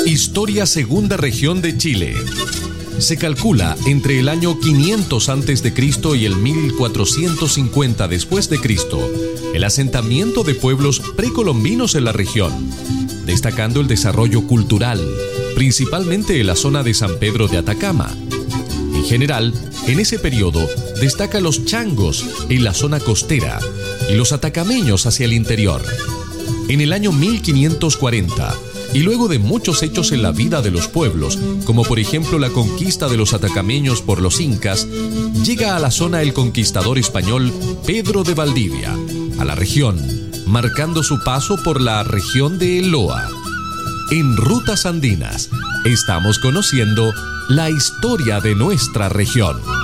Historia Segunda Región de Chile. Se calcula entre el año 500 a.C. y el 1450 después de Cristo, el asentamiento de pueblos precolombinos en la región, destacando el desarrollo cultural, principalmente en la zona de San Pedro de Atacama. En general, en ese periodo destacan los changos en la zona costera y los atacameños hacia el interior. En el año 1540, y luego de muchos hechos en la vida de los pueblos, como por ejemplo la conquista de los atacameños por los incas, llega a la zona el conquistador español Pedro de Valdivia, a la región, marcando su paso por la región de Eloa. En Rutas Andinas, estamos conociendo la historia de nuestra región.